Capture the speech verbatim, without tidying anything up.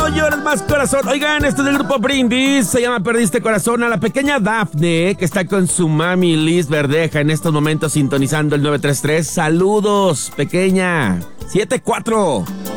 llores más, corazón. Oigan, este es del grupo Brindis, se llama Perdiste Corazón. A la pequeña Dafne, que está con su mami Liz Verdeja en estos momentos sintonizando el nueve tres tres. Saludos, pequeña. siete cuatro.